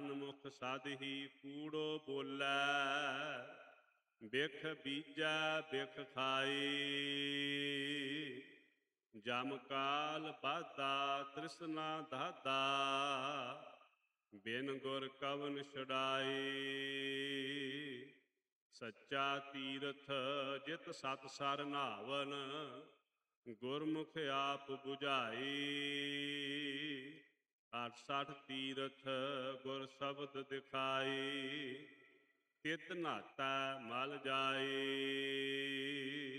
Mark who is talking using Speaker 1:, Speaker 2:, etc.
Speaker 1: ਸਨਮੁਖ ਸਾਧੀ ਕੂੜੋ ਬੋਲੈ, ਬਿਖ ਬੀਜੈ ਬਿਖ ਖਾਈ। ਜਮ ਕਾਲ ਬਾਧਾ ਤ੍ਰਿਸ਼ਨਾ ਦਾਦਾ, ਬਿਨ ਗੁਰ ਕਵਨ ਛੁਡਾਈ। ਸੱਚਾ ਤੀਰਥ ਜਿਤ ਸਤ ਸਰ ਨਾਵਨ, ਗੁਰਮੁਖ ਆਪ 부ਝਾਈ। 68 ਤੀਰਥ ਗੁਰ ਸ਼ਬਦ ਦਿਖਾਈ, ਤਿਤ ਨਾਤਾ ਮਲ ਜਾਈ।